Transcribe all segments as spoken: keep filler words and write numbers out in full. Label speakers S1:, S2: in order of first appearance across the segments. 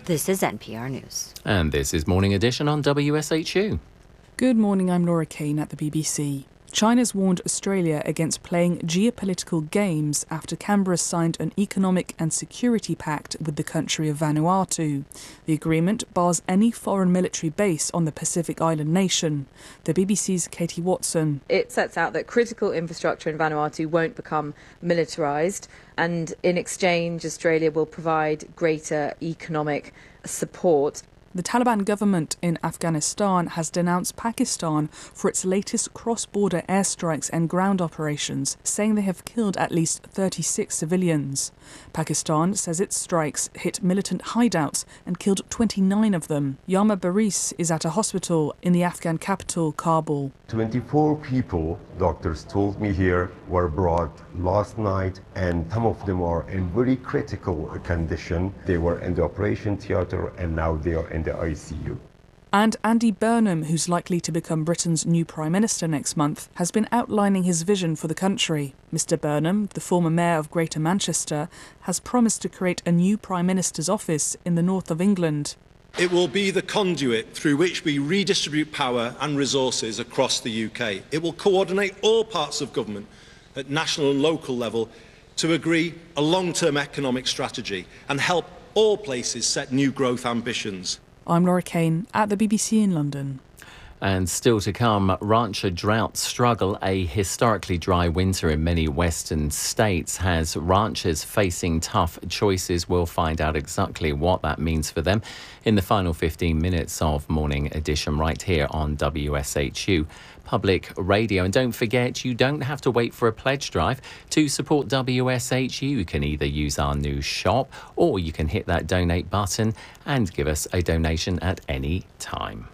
S1: This is N P R News.
S2: And this is Morning Edition on W S H U.
S3: Good morning, I'm Laura Kane at the B B C. China's warned Australia against playing geopolitical games after Canberra signed an economic and security pact with the country of Vanuatu. The agreement bars any foreign military base on the Pacific island nation. The B B C's Katie Watson.
S4: It sets out that critical infrastructure in Vanuatu won't become militarised, and in exchange Australia will provide greater economic support.
S3: The Taliban government in Afghanistan has denounced Pakistan for its latest cross-border airstrikes and ground operations, saying they have killed at least thirty-six civilians. Pakistan says its strikes hit militant hideouts and killed twenty-nine of them. Yama Baris is at a hospital in the Afghan capital, Kabul.
S5: twenty-four people, doctors told me here, were brought last night, and some of them are in very critical condition. They were in the operation theatre and now they are in the I C U.
S3: And Andy Burnham, who's likely to become Britain's new Prime Minister next month, has been outlining his vision for the country. Mister Burnham, the former Mayor of Greater Manchester, has promised to create a new Prime Minister's office in the north of England.
S6: It will be the conduit through which we redistribute power and resources across the U K. It will coordinate all parts of government at national and local level to agree a long-term economic strategy and help all places set new growth ambitions.
S3: I'm Laura Kane at the B B C in London.
S2: And still to come, rancher droughts struggle. A historically dry winter in many western states has ranchers facing tough choices. We'll find out exactly what that means for them in the final fifteen minutes of Morning Edition right here on W S H U Public Radio. And don't forget, you don't have to wait for a pledge drive to support W S H U. You can either use our new shop or you can hit that donate button and give us a donation at any time.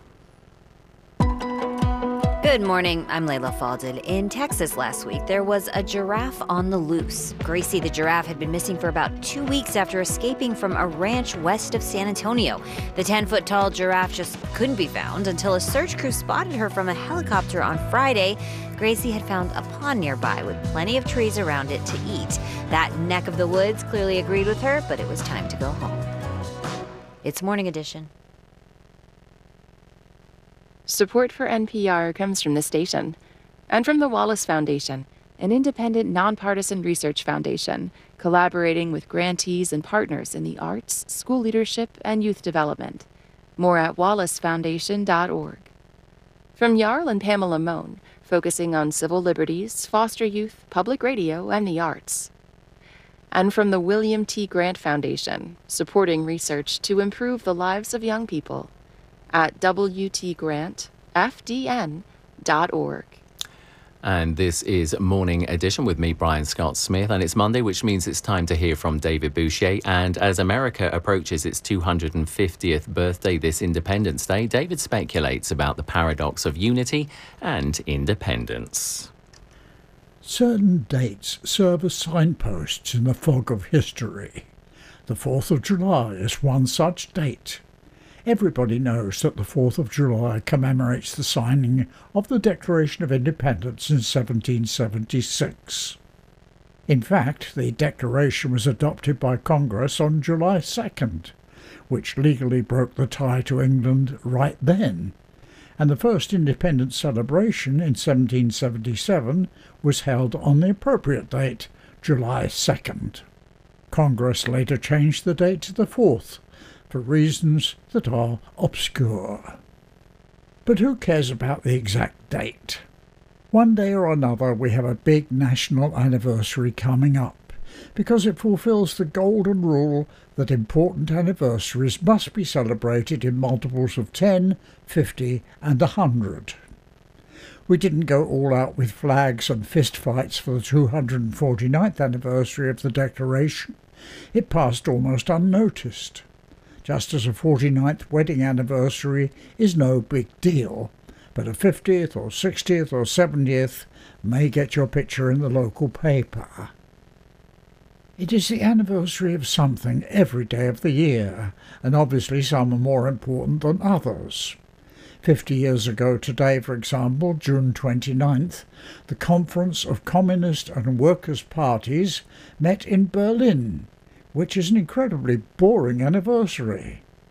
S1: Good morning, I'm Layla Falded. In Texas last week, there was a giraffe on the loose. Gracie the giraffe had been missing for about two weeks after escaping from a ranch west of San Antonio. The ten-foot-tall giraffe just couldn't be found until a search crew spotted her from a helicopter on Friday. Gracie had found a pond nearby with plenty of trees around it to eat. That neck of the woods clearly agreed with her, but it was time to go home. It's Morning Edition.
S7: Support for N P R comes from the station and from the Wallace Foundation, an independent, nonpartisan research foundation collaborating with grantees and partners in the arts, school leadership, and youth development. More at wallace foundation dot org. From Jarl and Pamela Mohn, focusing on civil liberties, foster youth, public radio, and the arts. And from the William T. Grant Foundation, supporting research to improve the lives of young people, at w t grant f d n dot org.
S2: And this is Morning Edition with me, Brian Scott Smith, and it's Monday, which means it's time to hear from David Boucher. And as America approaches its two hundred fiftieth birthday this Independence Day, David speculates about the paradox of unity and independence.
S8: Certain dates serve as signposts in the fog of history. The fourth of July is one such date. Everybody knows that the fourth of July commemorates the signing of the Declaration of Independence in seventeen seventy-six. In fact, the Declaration was adopted by Congress on July second, which legally broke the tie to England right then, and the first independence celebration in seventeen seventy-seven was held on the appropriate date, July second. Congress later changed the date to the fourth, for reasons that are obscure. But who cares about the exact date? One day or another we have a big national anniversary coming up, because it fulfills the golden rule that important anniversaries must be celebrated in multiples of ten, fifty and a hundred. We didn't go all out with flags and fistfights for the two hundred forty-ninth anniversary of the Declaration. It passed almost unnoticed. Just as a forty-ninth wedding anniversary is no big deal, but a fiftieth or sixtieth or seventieth may get your picture in the local paper. It is the anniversary of something every day of the year, and obviously some are more important than others. Fifty years ago today, for example, June twenty-ninth, the Conference of Communist and Workers' Parties met in Berlin, which is an incredibly boring anniversary.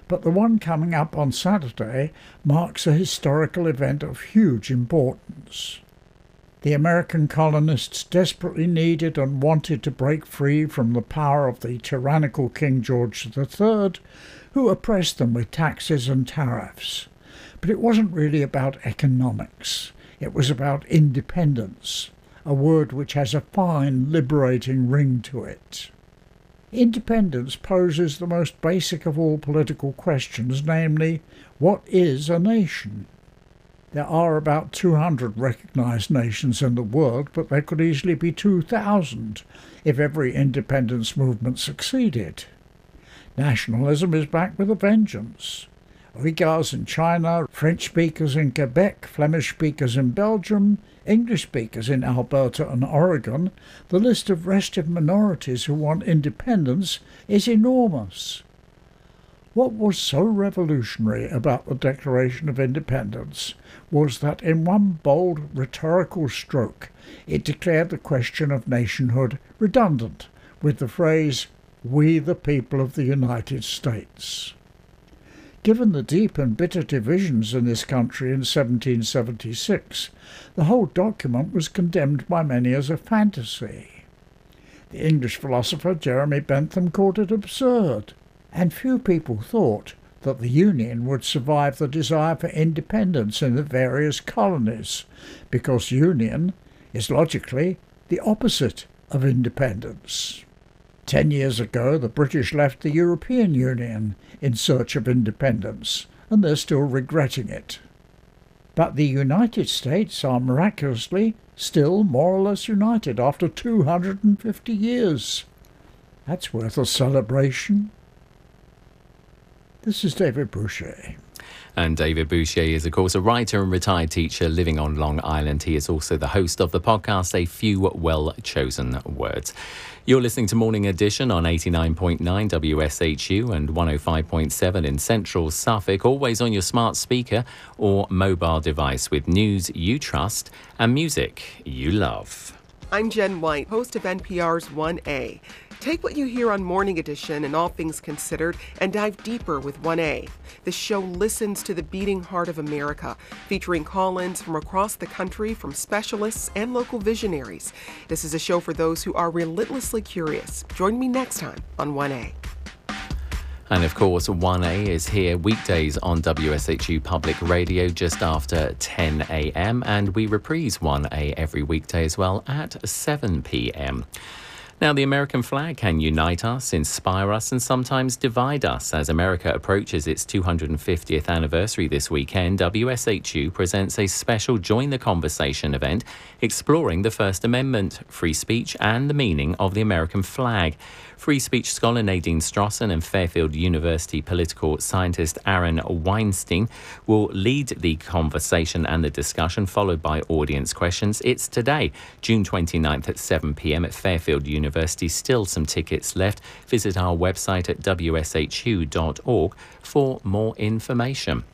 S8: but the one coming up on Saturday marks a historical event of huge importance. The American colonists desperately needed and wanted to break free from the power of the tyrannical King George the Third, who oppressed them with taxes and tariffs. But it wasn't really about economics. It was about independence, a word which has a fine, liberating ring to it. Independence poses the most basic of all political questions, namely, what is a nation? There are about two hundred recognised nations in the world, but there could easily be two thousand if every independence movement succeeded. Nationalism is back with a vengeance. Uyghurs in China, French speakers in Quebec, Flemish speakers in Belgium, English speakers in Alberta and Oregon, the list of restive minorities who want independence is enormous. What was so revolutionary about the Declaration of Independence was that in one bold rhetorical stroke it declared the question of nationhood redundant with the phrase, "We the people of the United States." Given the deep and bitter divisions in this country in seventeen seventy-six, the whole document was condemned by many as a fantasy. The English philosopher Jeremy Bentham called it absurd, and few people thought that the Union would survive the desire for independence in the various colonies, because union is logically the opposite of independence. Ten years ago, the British left the European Union in search of independence, and they're still regretting it. But the United States are miraculously still more or less united after two hundred fifty years. That's worth a celebration. This is David Boucher.
S2: And David Boucher is, of course, a writer and retired teacher living on Long Island. He is also the host of the podcast, A Few Well-Chosen Words. You're listening to Morning Edition on eighty-nine point nine W S H U and one oh five point seven in central Suffolk, always on your smart speaker or mobile device with news you trust and music you love.
S9: I'm Jen White, host of N P R's one A. Take what you hear on Morning Edition and All Things Considered and dive deeper with one A. The show listens to the beating heart of America, featuring call-ins from across the country from specialists and local visionaries. This is a show for those who are relentlessly curious. Join me next time on one A.
S2: And of course, one A is here weekdays on W S H U Public Radio just after ten a.m. and we reprise one A every weekday as well at seven p.m. Now, the American flag can unite us, inspire us, and sometimes divide us. As America approaches its two hundred fiftieth anniversary this weekend, W S H U presents a special Join the Conversation event exploring the First Amendment, free speech, and the meaning of the American flag. Free speech scholar Nadine Strossen and Fairfield University political scientist Aaron Weinstein will lead the conversation and the discussion, followed by audience questions. It's today, June twenty-ninth at seven p.m. at Fairfield University. Still some tickets left. Visit our website at w s h u dot org for more information.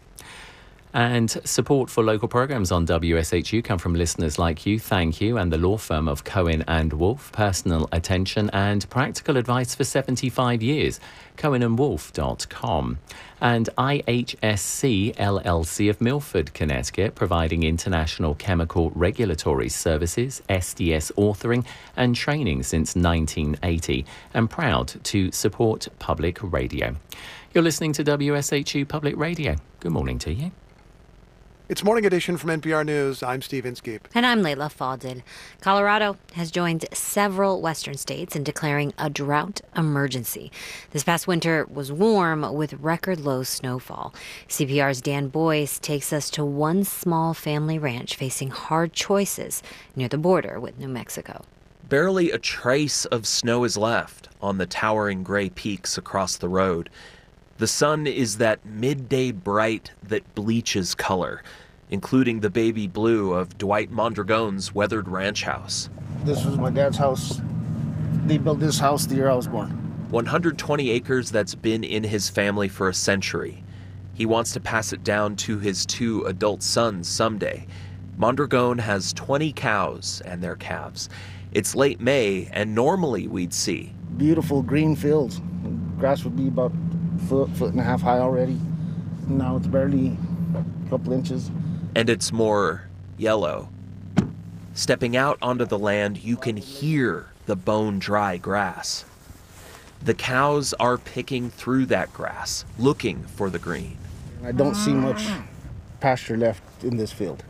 S2: And support for local programmes on W S H U come from listeners like you. Thank you. And the law firm of Cohen and Wolfe. Personal attention and practical advice for seventy-five years. cohen and wolfe dot com. And I H S C L L C of Milford, Connecticut, providing international chemical regulatory services, S D S authoring and training since nineteen eighty, and proud to support public radio. You're listening to W S H U Public Radio. Good morning to you.
S10: It's Morning Edition from N P R News. I'm Steve Inskeep.
S1: And I'm Layla Fadel. Colorado has joined several western states in declaring a drought emergency. This past winter was warm with record low snowfall. C P R's Dan Boyce takes us to one small family ranch facing hard choices near the border with New Mexico.
S11: Barely a trace of snow is left on the towering gray peaks across the road. The sun is that midday bright that bleaches color, including the baby blue of Dwight Mondragon's weathered ranch house.
S12: This was my dad's house. They built this house the year I was born.
S11: one hundred twenty acres that's been in his family for a century. He wants to pass it down to his two adult sons someday. Mondragon has twenty cows and their calves. It's late May, and normally we'd see
S12: beautiful green fields. Grass would be about foot, foot and a half high already. Now it's barely a couple inches.
S11: And it's more yellow. Stepping out onto the land, you can hear the bone-dry grass. The cows are picking through that grass, looking for the green.
S12: I don't see much pasture left in this field.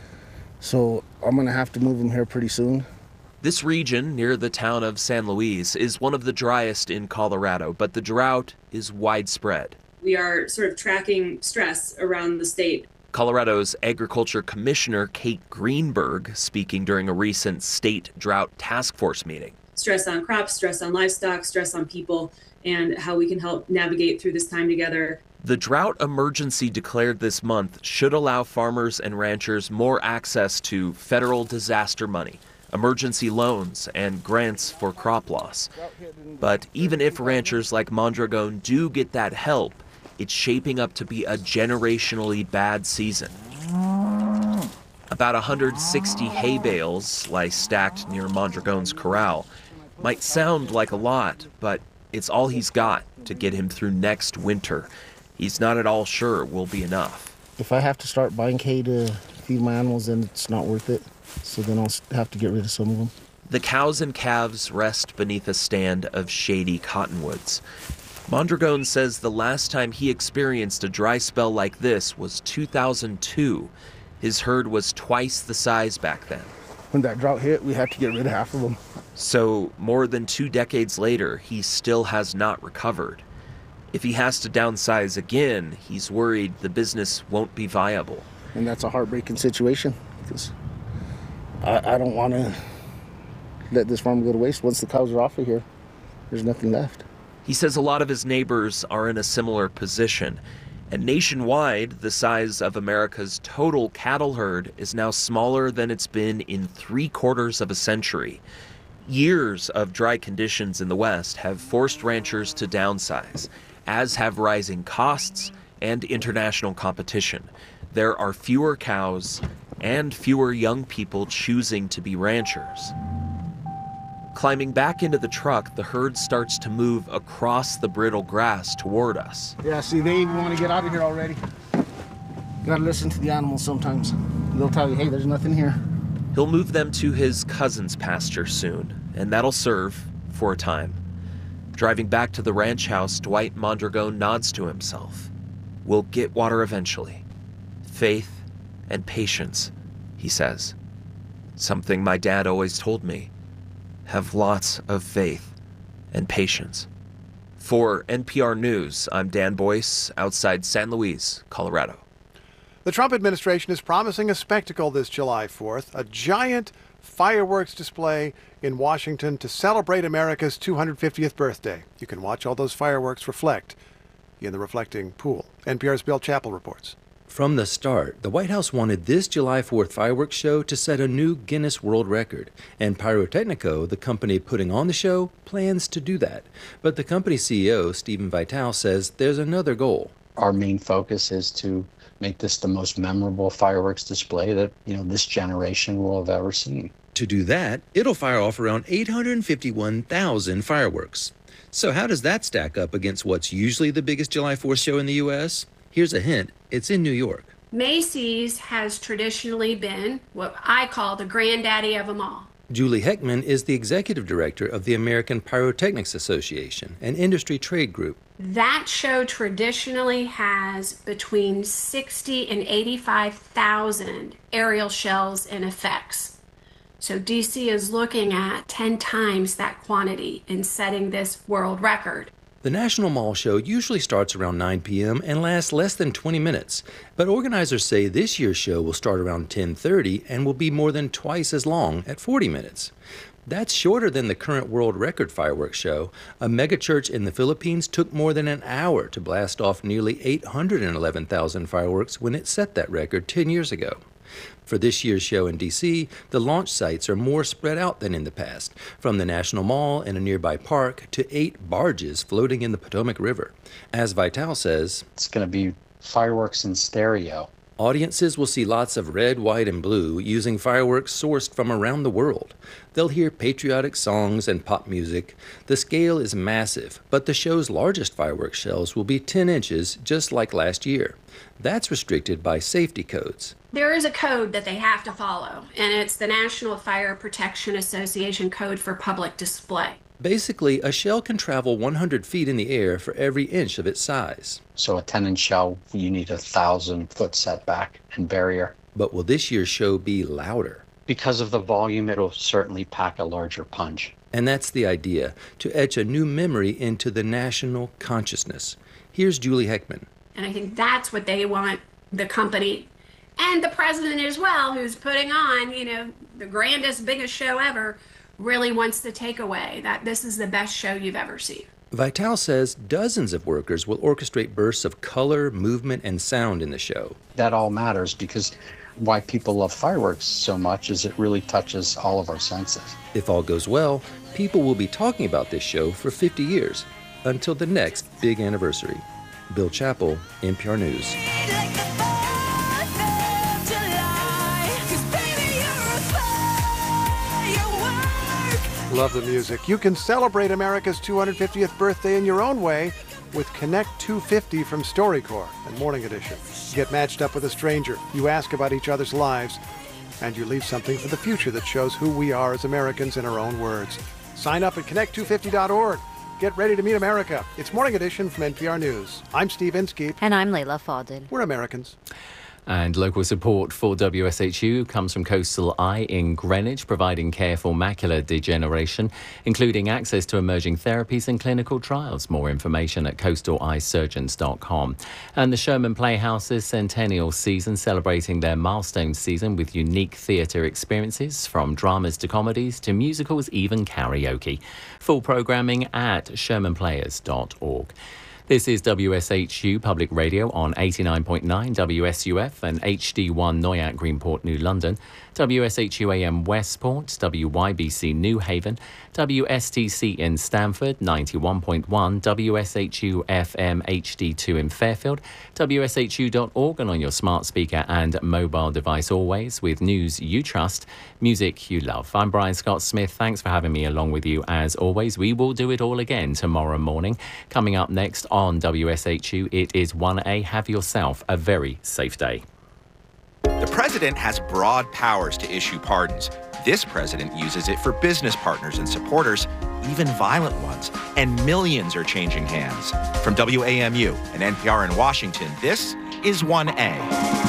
S12: So I'm gonna have to move them here pretty soon.
S11: This region near the town of San Luis is one of the driest in Colorado, but the drought is widespread.
S13: We are sort of tracking stress around the state.
S11: Colorado's Agriculture Commissioner Kate Greenberg speaking during a recent state drought task force meeting.
S13: Stress on crops, stress on livestock, stress on people, and how we can help navigate through this time together.
S11: The drought emergency declared this month should allow farmers and ranchers more access to federal disaster money, emergency loans, and grants for crop loss. But even if ranchers like Mondragon do get that help, it's shaping up to be a generationally bad season. About one hundred sixty hay bales lie stacked near Mondragon's corral. Might sound like a lot, but it's all he's got to get him through next winter. He's not at all sure it will be enough.
S12: If I have to start buying hay to feed my animals, then it's not worth it. So then I'll have to get rid of some of them.
S11: The cows and calves rest beneath a stand of shady cottonwoods. Mondragon says the last time he experienced a dry spell like this was two thousand two. His herd was twice the size back then.
S12: When that drought hit, we had to get rid of half of them.
S11: So more than two decades later, he still has not recovered. If he has to downsize again, he's worried the business won't be viable.
S12: And that's a heartbreaking situation because I, I don't want to let this farm go to waste. Once the cows are off of here, there's nothing left.
S11: He says a lot of his neighbors are in a similar position. And nationwide, the size of America's total cattle herd is now smaller than it's been in three quarters of a century. Years of dry conditions in the West have forced ranchers to downsize, as have rising costs and international competition. There are fewer cows and fewer young people choosing to be ranchers. Climbing back into the truck, the herd starts to move across the brittle grass toward us.
S12: Yeah, see, they even want to get out of here already. Gotta listen to the animals sometimes. They'll tell you, hey, there's nothing here.
S11: He'll move them to his cousin's pasture soon, and that'll serve for a time. Driving back to the ranch house, Dwight Mondragon nods to himself. We'll get water eventually. Faith and patience, he says. Something my dad always told me. Have lots of faith and patience. For N P R News, I'm Dan Boyce, outside San Luis, Colorado.
S10: The Trump administration is promising a spectacle this July fourth, a giant fireworks display in Washington to celebrate America's two hundred fiftieth birthday. You can watch all those fireworks reflect in the reflecting pool. N P R's Bill Chappell reports.
S14: From the start, the White House wanted this July fourth fireworks show to set a new Guinness World Record, and Pyrotechnico, the company putting on the show, plans to do that. But the company's C E O, Stephen Vitale, says there's another goal.
S15: Our main focus is to make this the most memorable fireworks display that, you know, this generation will have ever seen.
S14: To do that, it'll fire off around eight hundred fifty-one thousand fireworks. So how does that stack up against what's usually the biggest July fourth show in the U S? Here's a hint. It's in New York.
S16: Macy's has traditionally been what I call the granddaddy of them all.
S14: Julie Heckman is the executive director of the American Pyrotechnics Association, an industry trade group.
S16: That show traditionally has between sixty and eighty-five thousand aerial shells and effects. So D C is looking at ten times that quantity in setting this world record.
S14: The National Mall Show usually starts around nine p.m. and lasts less than twenty minutes, but organizers say this year's show will start around ten thirty and will be more than twice as long at forty minutes. That's shorter than the current world record fireworks show. A megachurch in the Philippines took more than an hour to blast off nearly eight hundred eleven thousand fireworks when it set that record ten years ago. For this year's show in D C, the launch sites are more spread out than in the past, from the National Mall and a nearby park to eight barges floating in the Potomac River. As Vitale says,
S15: it's going to be fireworks in stereo.
S14: Audiences will see lots of red, white, and blue using fireworks sourced from around the world. They'll hear patriotic songs and pop music. The scale is massive, but the show's largest fireworks shells will be ten inches, just like last year. That's restricted by safety codes.
S16: There is a code that they have to follow, and it's the National Fire Protection Association Code for Public Display.
S14: Basically, a shell can travel one hundred feet in the air for every inch of its size.
S15: So a ten-inch shell, you need a thousand-foot setback and barrier.
S14: But will this year's show be louder?
S15: Because of the volume, it'll certainly pack a larger punch.
S14: And that's the idea, to etch a new memory into the national consciousness. Here's Julie Heckman.
S16: And I think that's what they want the company and the president as well, who's putting on, you know, the grandest, biggest show ever, really wants to take away, that this is the best show you've ever seen.
S14: Vital says dozens of workers will orchestrate bursts of color, movement, and sound in the show.
S15: That all matters because why people love fireworks so much is it really touches all of our senses.
S14: If all goes well, people will be talking about this show for fifty years, until the next big anniversary. Bill Chappell, N P R News.
S10: Love the music. You can celebrate America's two hundred fiftieth birthday in your own way with Connect two fifty from StoryCorps and Morning Edition. You get matched up with a stranger, you ask about each other's lives, and you leave something for the future that shows who we are as Americans in our own words. Sign up at connect two fifty dot org. Get ready to meet America. It's Morning Edition from N P R News. I'm Steve Inskeep.
S1: And I'm Layla Fadel.
S10: We're Americans.
S2: And local support for W S H U comes from Coastal Eye in Greenwich, providing care for macular degeneration, including access to emerging therapies and clinical trials. More information at coastal eye surgeons dot com. And the Sherman Playhouse's centennial season, celebrating their milestone season with unique theatre experiences, from dramas to comedies to musicals, even karaoke. Full programming at sherman players dot org. This is W S H U Public Radio on eighty-nine point nine W S U F and H D one Noyac Greenport, New London, W S H U A M Westport, W Y B C New Haven, W S T C in Stamford, ninety-one point one, W S H U F M H D two in Fairfield, W S H U dot org, and on your smart speaker and mobile device always, with news you trust, music you love. I'm Brian Scott Smith. Thanks for having me along with you as always. We will do it all again tomorrow morning. Coming up next on W S H U, it is one A. Have yourself a very safe day.
S17: The president has broad powers to issue pardons. This president uses it for business partners and supporters, even violent ones, and millions are changing hands. From W A M U and N P R in Washington, this is one A.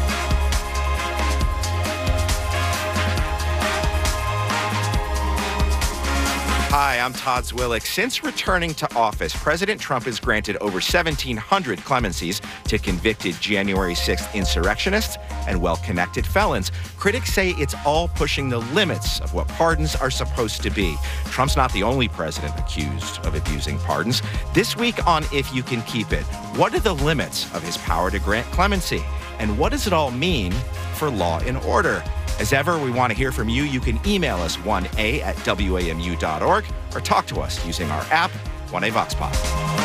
S17: Hi, I'm Todd Zwillich. Since returning to office, President Trump has granted over seventeen hundred clemencies to convicted January sixth insurrectionists and well-connected felons. Critics say it's all pushing the limits of what pardons are supposed to be. Trump's not the only president accused of abusing pardons. This week on If You Can Keep It, what are the limits of his power to grant clemency? And what does it all mean for law and order? As ever, we want to hear from you. You can email us one A at W A M U dot org or talk to us using our app, one A Vox Pop.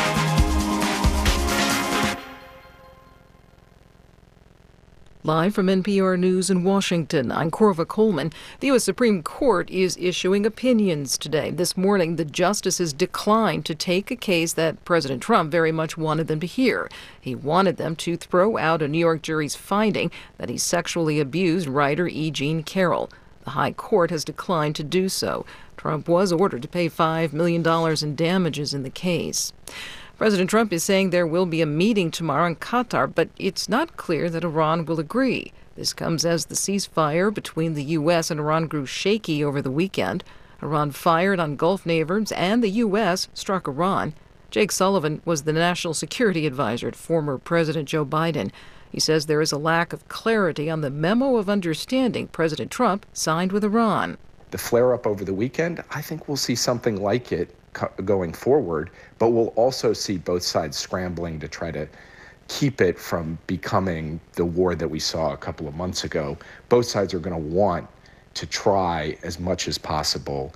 S18: Live from N P R News in Washington, I'm Corva Coleman. The U S Supreme Court is issuing opinions today. This morning, the justices declined to take a case that President Trump very much wanted them to hear. He wanted them to throw out a New York jury's finding that he sexually abused writer E. Jean Carroll. The High Court has declined to do so. Trump was ordered to pay five million dollars in damages in the case. President Trump is saying there will be a meeting tomorrow in Qatar, but it's not clear that Iran will agree. This comes as the ceasefire between the U S and Iran grew shaky over the weekend. Iran fired on Gulf neighbors, and the U S struck Iran. Jake Sullivan was the national security advisor to former President Joe Biden. He says there is a lack of clarity on the memo of understanding President Trump signed with Iran.
S19: The flare-up over the weekend, I think we'll see something like it going forward, but we'll also see both sides scrambling to try to keep it from becoming the war that we saw a couple of months ago. Both sides are going to want to try as much as possible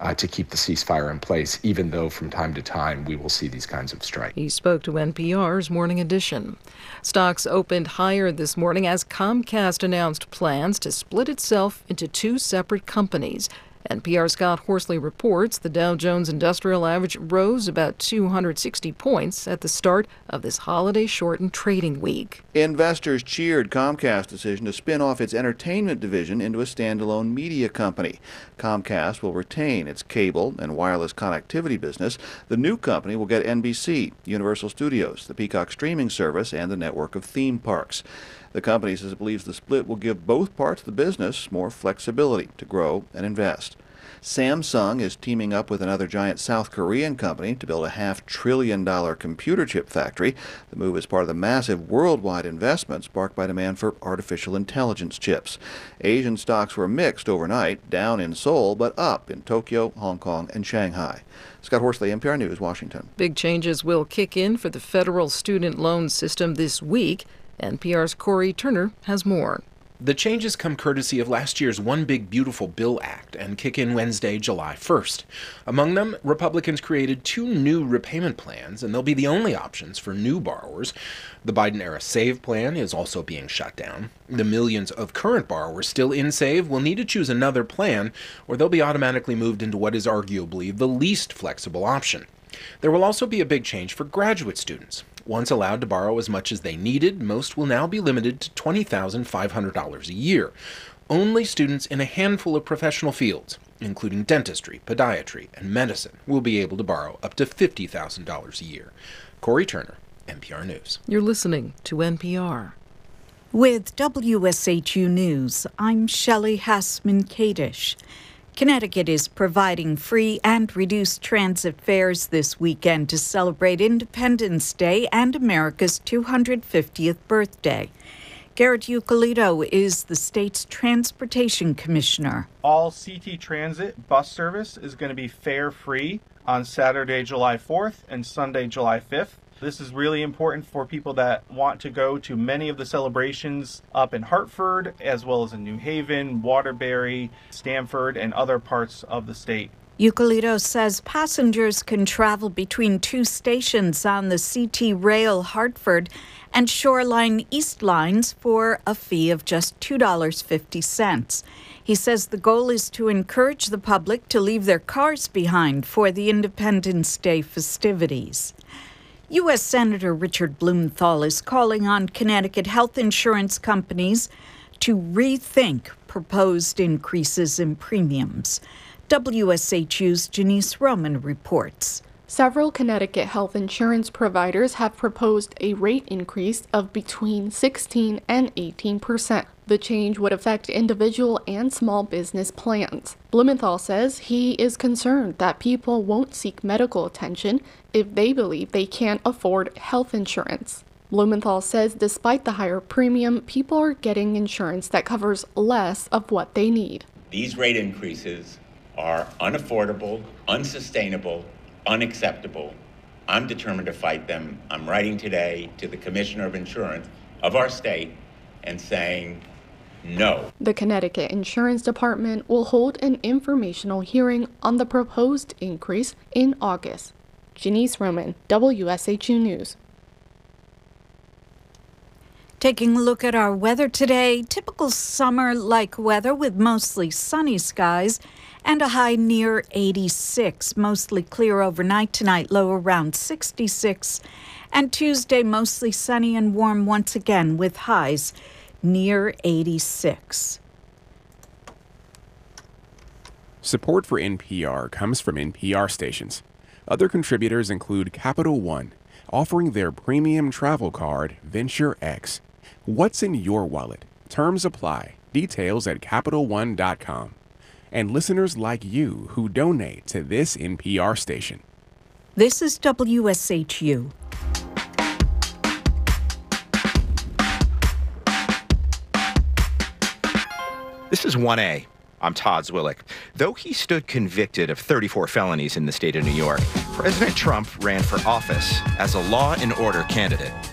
S19: uh, to keep the ceasefire in place, even though from time to time we will see these kinds of strikes.
S18: He spoke to N P R's Morning Edition. Stocks opened higher this morning as Comcast announced plans to split itself into two separate companies. N P R's Scott Horsley reports the Dow Jones Industrial Average rose about two hundred sixty points at the start of this holiday-shortened trading week.
S20: Investors cheered Comcast's decision to spin off its entertainment division into a standalone media company. Comcast will retain its cable and wireless connectivity business. The new company will get N B C, Universal Studios, the Peacock streaming service, and the network of theme parks. The company says it believes the split will give both parts of the business more flexibility to grow and invest. Samsung is teaming up with another giant South Korean company to build a half-trillion dollar computer chip factory. The move is part of the massive worldwide investment sparked by demand for artificial intelligence chips. Asian stocks were mixed overnight, down in Seoul, but up in Tokyo, Hong Kong, and Shanghai. Scott Horsley, N P R News, Washington.
S18: Big changes will kick in for the federal student loan system this week. N P R's Corey Turner has more.
S21: The changes come courtesy of last year's One Big Beautiful Bill Act and kick in Wednesday, July first. Among them, Republicans created two new repayment plans, and they'll be the only options for new borrowers. The Biden-era SAVE plan is also being shut down. The millions of current borrowers still in SAVE will need to choose another plan, or they'll be automatically moved into what is arguably the least flexible option. There will also be a big change for graduate students. Once allowed to borrow as much as they needed, most will now be limited to twenty thousand five hundred dollars a year. Only students in a handful of professional fields, including dentistry, podiatry, and medicine, will be able to borrow up to fifty thousand dollars a year. Corey Turner, N P R News.
S18: You're listening to N P R.
S22: With W S H U News, I'm Shelley Hassman-Kadish. Connecticut is providing free and reduced transit fares this weekend to celebrate Independence Day and America's two hundred fiftieth birthday. Garrett Eucalito is the state's transportation commissioner.
S23: All C T Transit bus service is going to be fare-free on Saturday, July fourth and Sunday, July fifth. This is really important for people that want to go to many of the celebrations up in Hartford, as well as in New Haven, Waterbury, Stamford, and other parts of the state.
S22: Eucalito says passengers can travel between two stations on the C T Rail Hartford and Shoreline East lines for a fee of just two dollars and fifty cents. He says the goal is to encourage the public to leave their cars behind for the Independence Day festivities. U S Senator Richard Blumenthal is calling on Connecticut health insurance companies to rethink proposed increases in premiums. W S H U's Janice Roman reports.
S24: Several Connecticut health insurance providers have proposed a rate increase of between sixteen and eighteen percent. The change would affect individual and small business plans. Blumenthal says he is concerned that people won't seek medical attention if they believe they can't afford health insurance. Blumenthal says despite the higher premium, people are getting insurance that covers less of what they need.
S25: These rate increases are unaffordable, unsustainable, unacceptable. I'm determined to fight them. I'm writing today to the Commissioner of Insurance of our state and saying no.
S24: The Connecticut Insurance Department will hold an informational hearing on the proposed increase in August. Janice Roman, W S H U News.
S22: Taking a look at our weather today, typical summer-like weather with mostly sunny skies and a high near eighty-six. Mostly clear overnight tonight, low around sixty-six. And Tuesday, mostly sunny and warm once again with highs near eighty-six.
S26: Support for N P R comes from N P R stations. Other contributors include Capital One, offering their premium travel card, Venture X. What's in your wallet? Terms apply. Details at Capital One dot com. And listeners like you who donate to this N P R station.
S22: This is W S H U.
S17: This is one A. I'm Todd Zwillich. Though he stood convicted of thirty-four felonies in the state of New York, President Trump ran for office as a law and order candidate.